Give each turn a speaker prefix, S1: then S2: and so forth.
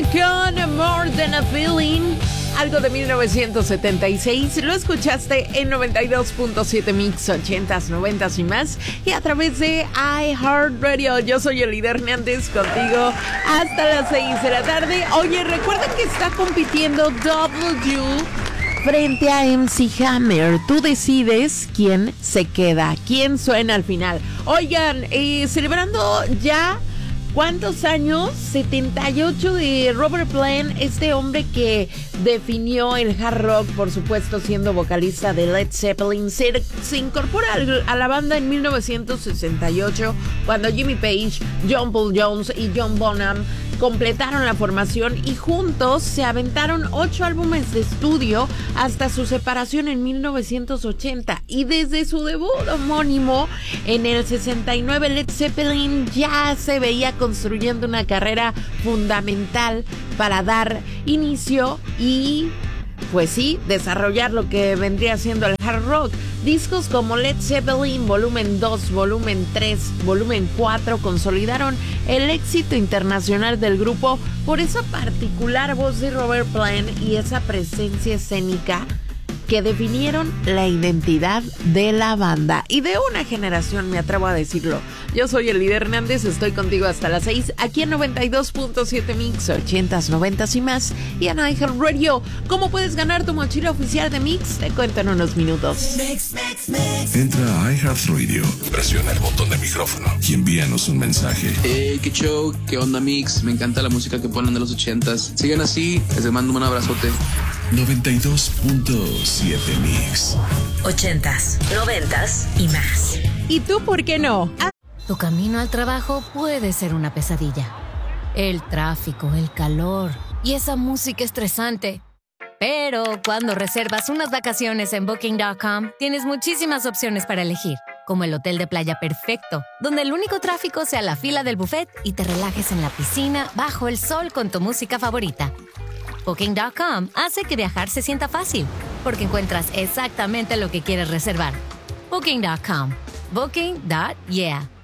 S1: Queen con More Than a Feeling, algo de 1976. Lo escuchaste en 92.7 Mix, 80s, 90s y más, y a través de iHeartRadio. Yo soy Elida Hernández, contigo hasta las 6 de la tarde. Oye, recuerda que está compitiendo W frente a MC Hammer. Tú decides quién se queda, quién suena al final. Oigan, celebrando ya... ¿cuántos años? 78 de Robert Plant, este hombre que definió el hard rock, por supuesto, siendo vocalista de Led Zeppelin. Se incorpora a la banda en 1968, cuando Jimmy Page, John Paul Jones y John Bonham completaron la formación y juntos se aventaron 8 álbumes de estudio hasta su separación en 1980. Y desde su debut homónimo en el 69, Led Zeppelin ya se veía construyendo una carrera fundamental para dar inicio y, pues sí, desarrollar lo que vendría siendo el hard rock. Discos como Led Zeppelin Volumen 2, Volumen 3, Volumen 4 consolidaron el éxito internacional del grupo por esa particular voz de Robert Plant y esa presencia escénica que definieron la identidad de la banda y de una generación, me atrevo a decirlo. Yo soy Elida Hernández, estoy contigo hasta las 6, aquí en 92.7 Mix, 80s, 90s y más, y en iHeartRadio. ¿Cómo puedes ganar tu mochila oficial de Mix? Te cuento en unos minutos.
S2: Entra a iHeartRadio, presiona el botón de micrófono y envíanos un mensaje.
S3: Hey, qué show, qué onda Mix, me encanta la música que ponen de los 80s. Sigan así, les mando un abrazote.
S2: 92.7 Mix.
S4: 80s, 90s y más.
S1: ¿Y tú por qué no?
S5: Tu camino al trabajo puede ser una pesadilla. El tráfico, el calor y esa música estresante. Pero cuando reservas unas vacaciones en Booking.com, tienes muchísimas opciones para elegir, como el hotel de playa perfecto, donde el único tráfico sea la fila del buffet y te relajes en la piscina bajo el sol con tu música favorita. Booking.com hace que viajar se sienta fácil, porque encuentras exactamente lo que quieres reservar. Booking.com. Booking.yeah.